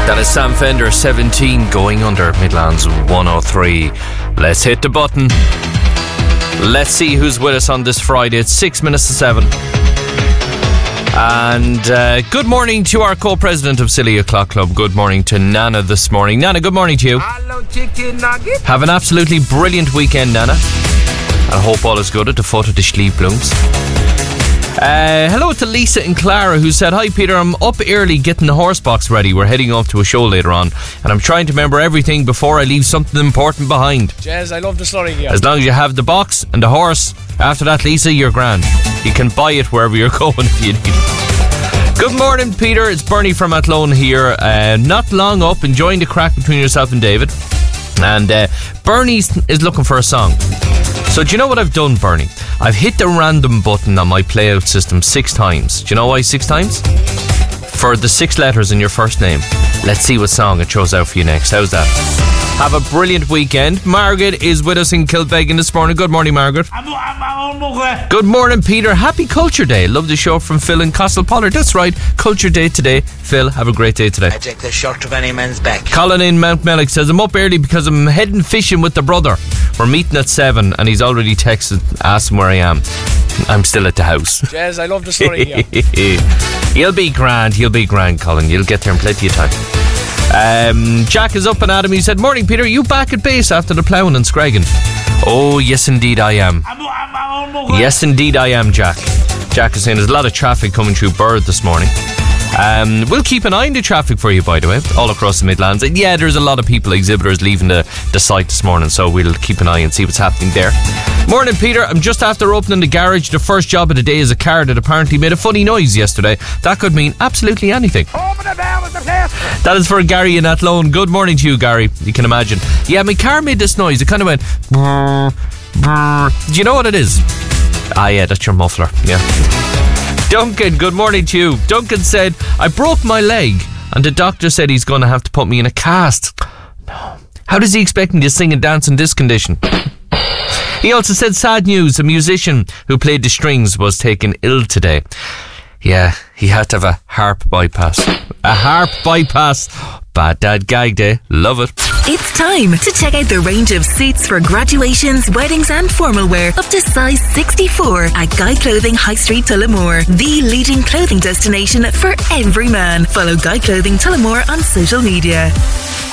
That is Sam Fender, 17, going under Midlands 103. Let's hit the button. Let's see who's with us on this Friday. It's 6 minutes to 7. And good morning to our co-president of Silly O'Clock Club. Good morning to Nana this morning. Nana, good morning to you. Hello, chicken nugget. Have an absolutely brilliant weekend, Nana. I hope all is good at the foot of the Schlieb Blooms. Hello to Lisa and Clara, who said, "Hi Peter, I'm up early getting the horse box ready. We're heading off to a show later on, and I'm trying to remember everything before I leave something important behind." Jez, I love the slurry here. As long as you have the box and the horse, after that, Lisa, you're grand. You can buy it wherever you're going if you need it. Good morning, Peter. It's Bernie from Athlone here. Not long up, enjoying the crack between yourself and David. And Bernie is looking for a song. So do you know what I've done, Bernie? I've hit the random button on my playout system 6 times. Do you know why 6 times? For the 6 letters in your first name. Let's see what song it shows out for you next. How's that? Have a brilliant weekend. Margaret is with us in Kilbeggan this morning. Good morning, Margaret. Good morning, Peter. Happy Culture Day. Love the show from Phil and Castlepollard. That's right, Culture Day today. Phil, have a great day today. I take the shirt of any man's back. Colin in Mount Mellick says, "I'm up early because I'm heading fishing with the brother. We're meeting at 7 and he's already texted, asking where I am. I'm still at the house." Jez, I love the slurry here. You'll be grand, Colin. You'll get there in plenty of time. Jack is up and Adam. He said, "Morning, Peter. You back at base after the ploughing in Scraggin?" Oh, yes, indeed I am. Yes, indeed I am, Jack. Jack is saying there's a lot of traffic coming through Bird this morning. We'll keep an eye on the traffic for you, by the way, all across the Midlands. And yeah, there's a lot of people, exhibitors, leaving the site this morning, so we'll keep an eye and see what's happening there. Morning, Peter. I'm just after opening the garage. The first job of the day is a car that apparently made a funny noise yesterday. That could mean absolutely anything. That is for Gary in Athlone. Good morning to you, Gary. You can imagine. Yeah, my car made this noise. It kind of went brrr, brrr. Do you know what it is? Ah, yeah, that's your muffler. Yeah. Duncan, good morning to you. Duncan said, "I broke my leg and the doctor said he's going to have to put me in a cast." No. How does he expect me to sing and dance in this condition? He also said, "Sad news, a musician who played the strings was taken ill today." Yeah, he had to have a harp bypass. A harp bypass. Bad dad gag day. Love it. It's time to check out the range of suits for graduations, weddings and formal wear up to size 64 at Guy Clothing High Street, Tullamore. The leading clothing destination for every man. Follow Guy Clothing Tullamore on social media.